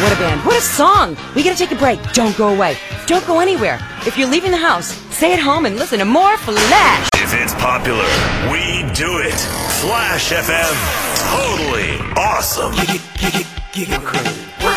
What a band. What a song. We gotta take a break. Don't go away. Don't go anywhere. If you're leaving the house, stay at home and listen to more Flash. If it's popular, we do it. Flash FM. Totally awesome.